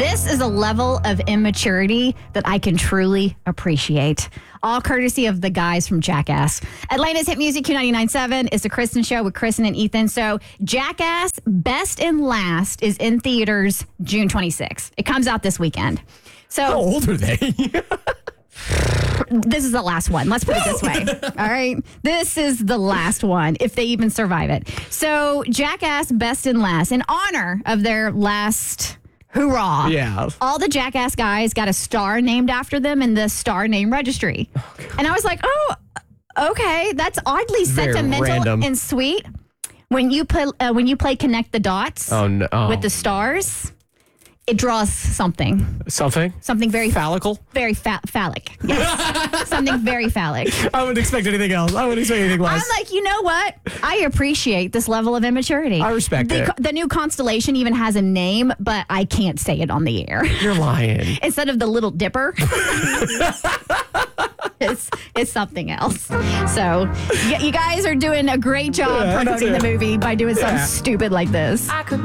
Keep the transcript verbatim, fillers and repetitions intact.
This is a level of immaturity that I can truly appreciate. All courtesy of the guys from Jackass. Atlanta's Hit Music Q ninety-nine point seven is the Kristen Show with Kristen and Ethan. So Jackass Best and Last is in theaters June twenty-sixth. It comes out this weekend. So How old are they? This is the last one. Let's put it this way. All right. This is the last one, if they even survive it. So Jackass Best and Last, in honor of their last hoorah. Yeah. All the Jackass guys got a star named after them in the star name registry. Oh, and I was like, oh, okay. That's oddly Very sentimental random. and sweet. When you play, uh, when you play Connect the Dots Oh, no. Oh. with the stars, it draws something. Something? Something very Phallical? Very fa- phallic. Yes. Something very phallic. I wouldn't expect anything else. I wouldn't expect anything less. I'm like, you know what? I appreciate this level of immaturity. I respect the, it. The new constellation even has a name, but I can't say it on the air. You're lying. Instead of the Little Dipper, it's it's something else. So y- you guys are doing a great job Yeah, promoting yeah. the movie by doing something Yeah. stupid like this.